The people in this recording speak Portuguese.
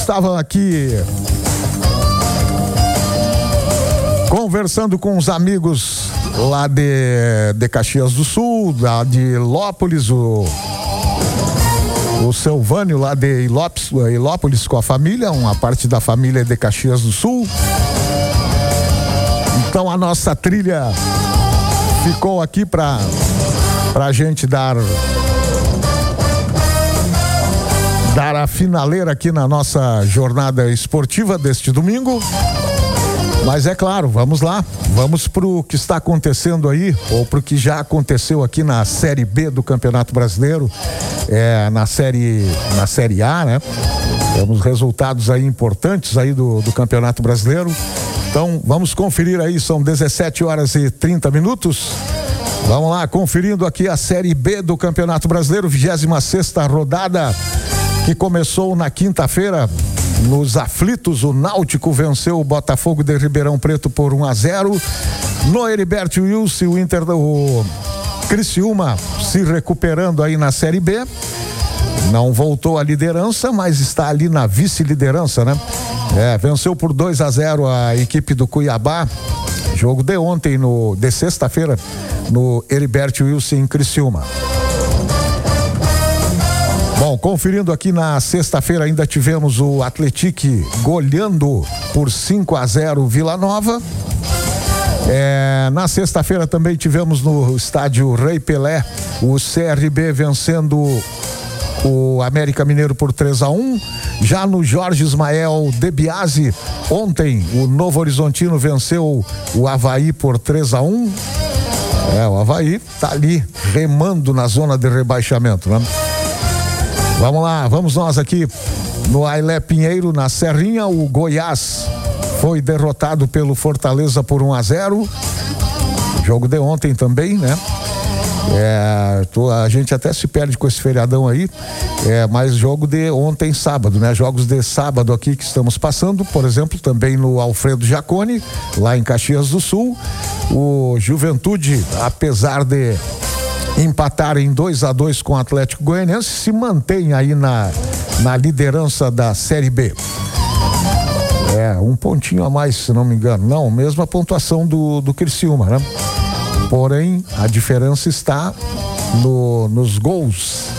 estava aqui conversando com os amigos lá de Caxias do Sul, lá de Ilópolis, o Silvânio lá de Ilópolis com a família, uma parte da família é de Caxias do Sul. Então a nossa trilha ficou aqui pra gente dar a finaleira aqui na nossa jornada esportiva deste domingo. Mas é claro, vamos lá, vamos pro que está acontecendo aí, ou pro que já aconteceu aqui na Série B do Campeonato Brasileiro, na série A, né? Temos resultados aí importantes aí do Campeonato Brasileiro. Então, vamos conferir aí, são 17h30. Vamos lá, conferindo aqui a Série B do Campeonato Brasileiro, 26ª rodada, que começou na quinta-feira. Nos aflitos, o Náutico venceu o Botafogo de Ribeirão Preto por 1-0. No Heriberto Wilson, o Criciúma se recuperando aí na Série B. Não voltou à liderança, mas está ali na vice-liderança, né? Venceu por 2-0 a equipe do Cuiabá. Jogo de ontem, de sexta-feira, no Heriberto Wilson em Criciúma. Bom, conferindo aqui na sexta-feira ainda tivemos o Atlético goleando por 5-0 o Vila Nova. Na sexta-feira também tivemos no estádio Rei Pelé o CRB vencendo o América Mineiro por 3-1. Já no Jorge Ismael de Biasi, ontem o Novo Horizontino venceu o Avaí por 3-1. O Avaí tá ali remando na zona de rebaixamento, né? Vamos lá, vamos nós aqui no Ailé Pinheiro, na Serrinha. O Goiás foi derrotado pelo Fortaleza por 1-0. Jogo de ontem também, né? A gente até se perde com esse feriadão aí, mas jogo de ontem, sábado, né? Jogos de sábado aqui que estamos passando, por exemplo, também no Alfredo Jaconi, lá em Caxias do Sul. O Juventude, apesar de empatar em 2-2 com o Atlético Goianiense, se mantém aí na liderança da Série B. Um pontinho a mais, se não me engano. Não, mesma pontuação do Criciúma, né? Porém, a diferença está nos gols.